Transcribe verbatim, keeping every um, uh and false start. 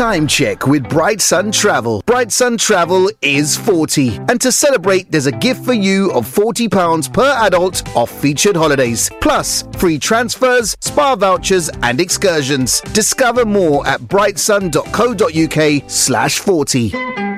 Time check with Bright Sun Travel. Bright Sun Travel is forty. And to celebrate, there's a gift for you of forty pounds per adult off featured holidays. Plus, free transfers, spa vouchers and excursions. Discover more at brightsun.co.uk slash 40.